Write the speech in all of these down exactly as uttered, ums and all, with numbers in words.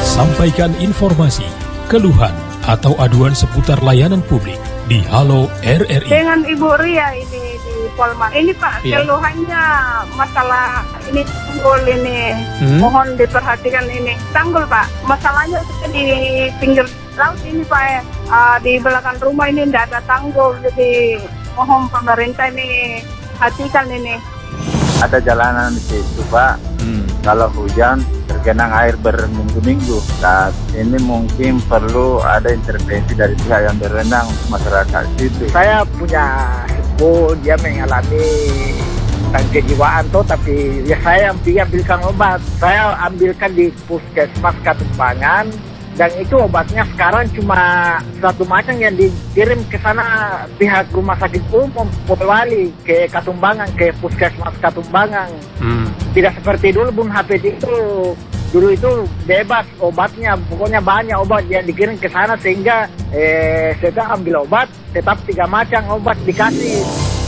Sampaikan informasi, keluhan, atau aduan seputar layanan publik di Halo R R I. Dengan Ibu Ria ini di Polman. Ini Pak, Iya. keluhannya masalah ini tanggul ini. Hmm? Mohon diperhatikan ini. Tanggul Pak, masalahnya di pinggir laut ini Pak. Uh, di belakang rumah ini tidak ada tanggul. Jadi mohon pemerintah ini perhatikan ini. Ada jalanan di situ Pak. Hmm. Kalau hujan tergenang air berminggu-minggu. Saat ini mungkin perlu ada intervensi dari pihak yang berenang masyarakat situ. Saya punya sepupu, dia mengalami kejiwaan tuh, tapi ya saya yang ambilkan obat. Saya ambilkan di puskesmas Katumbangan, dan itu obatnya sekarang cuma satu macam yang dikirim ke sana pihak rumah sakit umum Polewali ke Katumbangan, ke puskesmas Katumbangan. Hmm. Tidak seperti dulu Bung Hafid itu. Dulu itu bebas obatnya, pokoknya banyak obat yang dikirim ke sana sehingga eh, saya ambil obat, tetap tiga macam obat dikasih.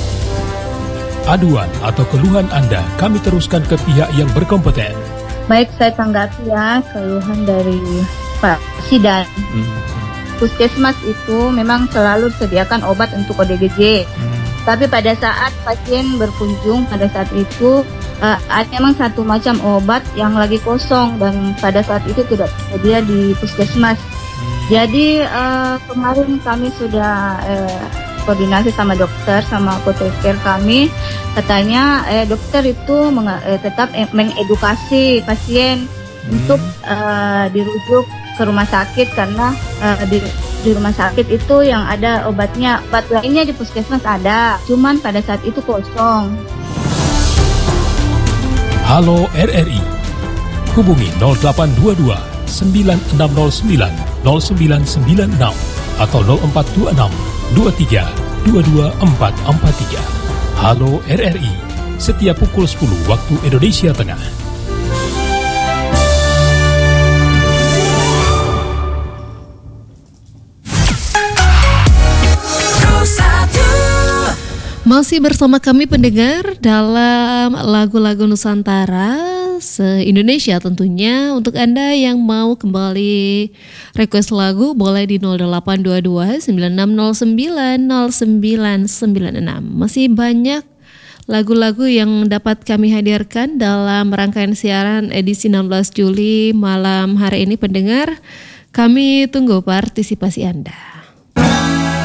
Aduan atau keluhan Anda kami teruskan ke pihak yang berkompeten. Baik, saya tanggapi ya keluhan dari Pak Sidan. Hmm. Puskesmas itu memang selalu sediakan obat untuk O D G J. Hmm. Tapi pada saat pasien berkunjung pada saat itu uh, ada memang satu macam obat yang lagi kosong dan pada saat itu tidak tersedia di puskesmas. Jadi uh, kemarin kami sudah uh, koordinasi sama dokter, sama apoteker kami, katanya eh, dokter itu meng- eh, tetap eh, mengedukasi pasien Hmm. untuk uh, dirujuk ke rumah sakit karena uh, di, di rumah sakit itu yang ada obatnya, obat lainnya di puskesmas ada, cuman pada saat itu kosong. Halo R R I. Hubungi nol delapan dua dua sembilan enam nol sembilan nol sembilan sembilan enam atau nol empat dua enam dua tiga dua dua empat empat tiga. Halo R R I, setiap pukul sepuluh waktu Indonesia Tengah. Masih bersama kami pendengar dalam lagu-lagu Nusantara se-Indonesia tentunya. Untuk Anda yang mau kembali request lagu boleh di nol delapan dua dua sembilan enam nol sembilan nol sembilan sembilan enam. Masih banyak lagu-lagu yang dapat kami hadirkan dalam rangkaian siaran edisi enam belas Juli malam hari ini pendengar. Kami tunggu partisipasi Anda.